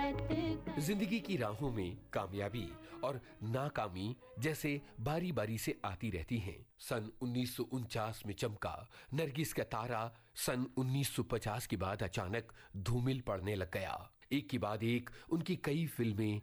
जिंदगी की राहों में कामयाबी और नाकामी जैसे बारी बारी से आती रहती हैं। सन 1949 में चमका नरगिस का तारा सन 1950 के बाद अचानक धूमिल पड़ने लग गया। एक के बाद एक उनकी कई फिल्में